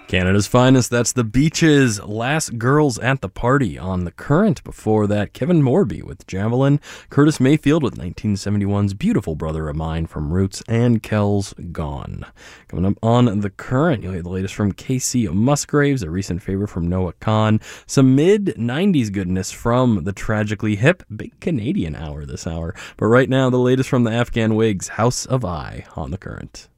Canada's finest, that's the Beaches. Last Girls at the Party on The Current. Before that, Kevin Morby with Javelin, Curtis Mayfield with 1971's Beautiful Brother of Mine from Roots, and Kells Gone. Coming up on The Current, you'll hear the latest from Casey Musgraves, a recent favorite from Noah Kahan, some mid-90s goodness from the Tragically Hip, big Canadian hour this hour. But right now, the latest from the Afghan Wigs, House of I on The Current.